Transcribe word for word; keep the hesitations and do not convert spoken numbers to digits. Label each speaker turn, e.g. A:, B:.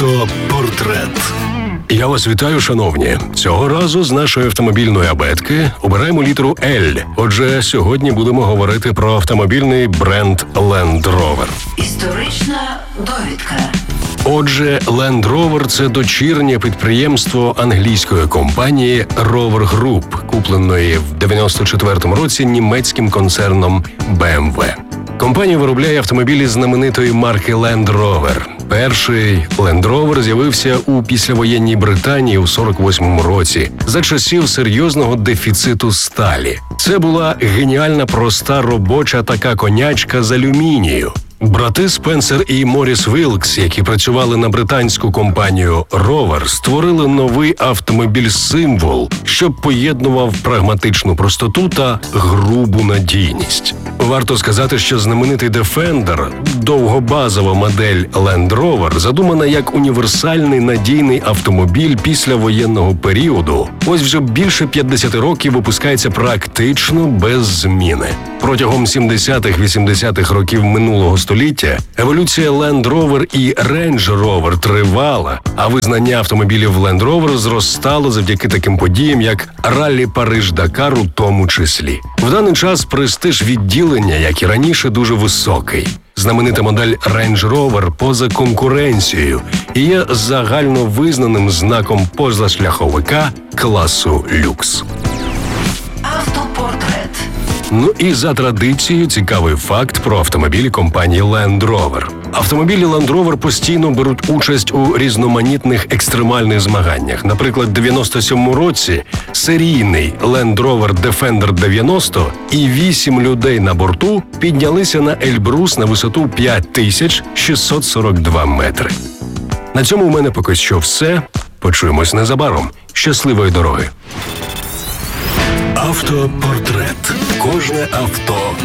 A: Автопортрет. Я вас вітаю, шановні. Цього разу з нашої автомобільної абетки обираємо літеру L. Отже, сьогодні будемо говорити про автомобільний бренд Land Rover.
B: Історична довідка.
A: Отже, Land Rover – це дочірнє підприємство англійської компанії Rover Group, купленої в дев'яносто четвертому році німецьким концерном бі ем ве. Компанія виробляє автомобілі знаменитої марки Land Rover. Перший Land Rover з'явився у післявоєнній Британії у сорок восьмому році за часів серйозного дефіциту сталі. Це була геніальна проста робоча така конячка з алюмінію. Брати Спенсер і Моріс Вілкс, які працювали на британську компанію Rover, створили новий автомобіль-символ, що поєднував прагматичну простоту та грубу надійність. Варто сказати, що знаменитий Defender, довгобазова модель Land Rover, задумана як універсальний надійний автомобіль післявоєнного періоду, ось вже більше п'ятдесят років випускається практично без зміни. Протягом сімдесятих-вісімдесятих років минулого століття еволюція Land Rover і Range Rover тривала, а визнання автомобілів Land Rover зростало завдяки таким подіям, як Раллі Париж-Дакар у тому числі. В даний час престиж відділення, як і раніше, дуже високий. Знаменита модель Range Rover поза конкуренцією і є загально визнаним знаком позашляховика класу люкс.
B: Автопортрет.
A: Ну і за традицією цікавий факт про автомобілі компанії Land Rover. Автомобілі Land Rover постійно беруть участь у різноманітних екстремальних змаганнях. Наприклад, в дев'яносто сьомому році серійний Land Rover Defender дев'яносто і вісім людей на борту піднялися на Ельбрус на висоту п'ять тисяч шістсот сорок два метри. На цьому у мене поки що все. Почуємось незабаром. Щасливої дороги! Автопортрет. Кожне авто